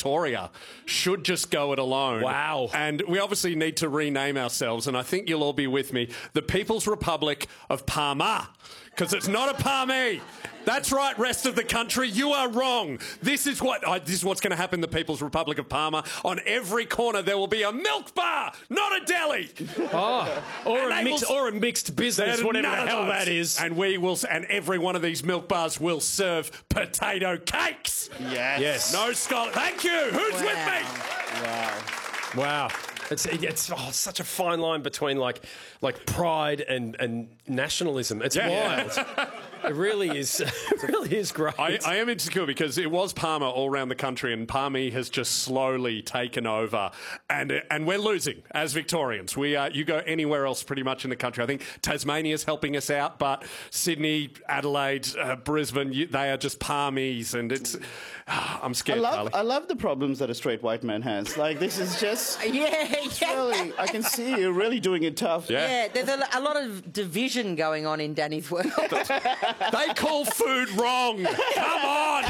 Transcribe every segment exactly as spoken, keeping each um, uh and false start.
Victoria should just go it alone. Wow. And we obviously need to rename ourselves, and I think you'll all be with me, the People's Republic of Palma, because it's not a palmy. That's right, rest of the country. You are wrong. This is what uh, this is what's going to happen in the People's Republic of Palma. On every corner, there will be a milk bar, not a deli. Oh, or, a, And mix, will, or a mixed business, whatever the hell that is. And we will, and every one of these milk bars will serve potato cakes. Yes. Yes. No scholar. Thank you. Who's Wow. with me? Wow. Wow. It's it's oh, such a fine line between like like pride and, and nationalism. It's Yeah. wild. It really is. It really is great. I, I am insecure because it was Palma all around the country, and Palmy has just slowly taken over, and and we're losing as Victorians. We uh, you go anywhere else, pretty much in the country. I think Tasmania's helping us out, but Sydney, Adelaide, uh, Brisbane, you, they are just Palmies, and it's. Uh, I'm I scared, love, Carly. I love the problems that a straight white man has. Like, this is just... Yeah, yeah. Really, I can see you're really doing it tough. Yeah. Yeah, there's a, a lot of division going on in Danny's world. They call food wrong. Come on.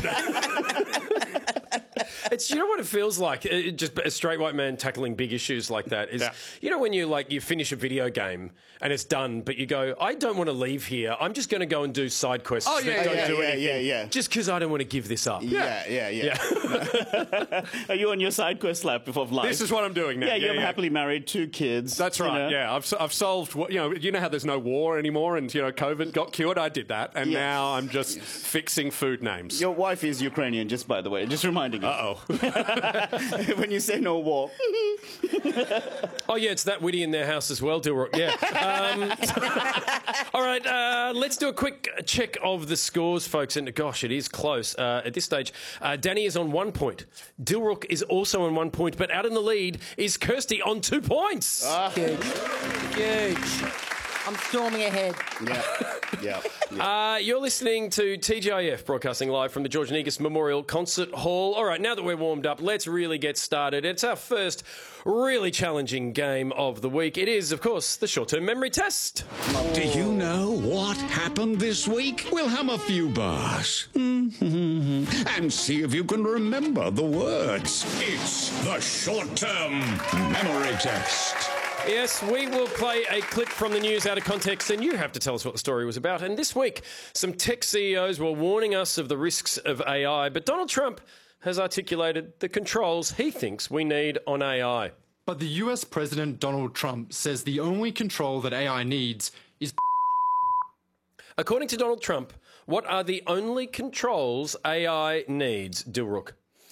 It's, you know what it feels like? It, just a straight white man tackling big issues like that is, Yeah. you know, when you like you finish a video game and it's done, but you go, I don't want to leave here. I'm just going to go and do side quests. Oh, that yeah, don't yeah, do yeah, anything. yeah, yeah. Just because I don't want to give this up. Yeah, yeah, yeah. Are you on your side quest lap of life? This is what I'm doing now. Yeah, Yeah, you're yeah. happily married, two kids. That's you right. know. Yeah, I've I've solved what you know. You know how there's no war anymore, and you know COVID got cured. I did that, and Yes. now I'm just fixing food names. Your wife is Ukrainian, just by the way, just reminding you. Uh oh. When you say no war. Oh, yeah, it's that witty in their house as well, Dilrook. Yeah. Um, all right, uh, let's do a quick check of the scores, folks. And gosh, it is close. Uh, at this stage, uh, Danny is on one point. Dilrook is also on one point, but out in the lead is Kirsty on two points. Huge. Huge. I'm storming ahead. Yeah, yeah. yeah. Uh, you're listening to T G I F, broadcasting live from the George Negus Memorial Concert Hall. All right, now that we're warmed up, let's really get started. It's our first really challenging game of the week. It is, of course, the short-term memory test. Do you know what happened this week? We'll hum a few bars and see if you can remember the words. It's the short-term memory test. Yes, we will play a clip from the news out of context, and you have to tell us what the story was about. And this week, some tech C E Os were warning us of the risks of A I, but Donald Trump has articulated the controls he thinks we need on A I. But the U S President Donald Trump says the only control that A I needs is... According to Donald Trump, what are the only controls A I needs, Dilrook?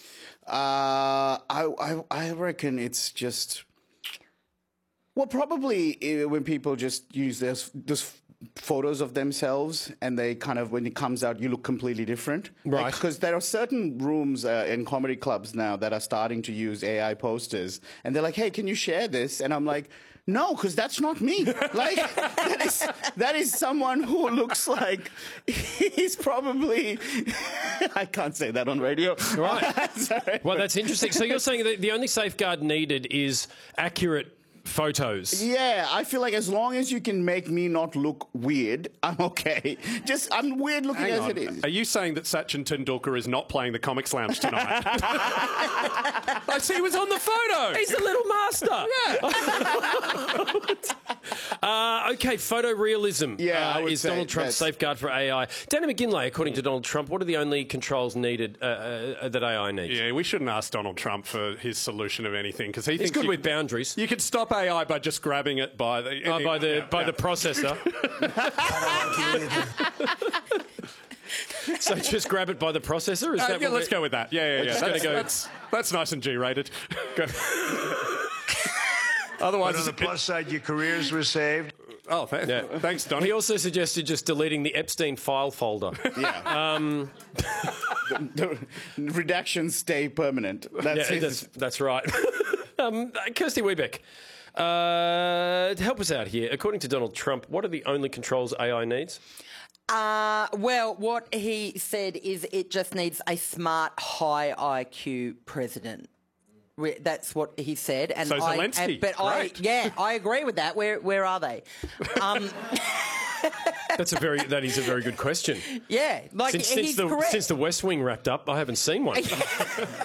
Uh, I, I, I reckon it's just... Well, probably uh, when people just use those, those photos of themselves and they kind of, when it comes out, you look completely different. Right. Because there are certain rooms uh, in comedy clubs now that are starting to use A I posters. And they're like, hey, can you share this? And I'm like, no, because that's not me. Like, that is, that is someone who looks like he's probably... I can't say that on radio. Right. Sorry. Well, that's interesting. So you're saying that the only safeguard needed is accurate photos. Yeah, I feel like as long as you can make me not look weird, I'm okay. Just, I'm weird looking Hang as on. it is. Are you saying that Sachin Tendulkar is not playing the Comics Lounge tonight? I see he was on the photo. He's the little master. uh, okay, photorealism Yeah, uh, I would is say Donald Trump's that's- safeguard for A I. Danny McGinley, according to Donald Trump, what are the only controls needed uh, uh, that A I needs? Yeah, we shouldn't ask Donald Trump for his solution of anything because he He's thinks good you, with boundaries. you could stop A I by just grabbing it by the Uh, by the yeah, by yeah. the processor. So just grab it by the processor? Is Uh, that yeah, what let's we- go with that. Yeah, yeah, yeah. just gonna That's, go- that's, that's nice and G-rated. Go. Otherwise, But on it's the a bit- plus side, your careers were saved. oh, th- Yeah. thanks, Donnie. He also suggested just deleting the Epstein file folder. Yeah. Um, the, the redactions stay permanent. That's yeah, his. that's, that's right. um, Kirsty Webeck, uh, help us out here. According to Donald Trump, what are the only controls A I needs? Uh, well, what he said is it just needs a smart, high I Q president. We- That's what he said, and So I, Zelensky, and, but great. I, yeah, I agree with that. Where, where are they? Um, That's a very that is a very good question. yeah, like Since, he's since the correct. since the West Wing wrapped up, I haven't seen one.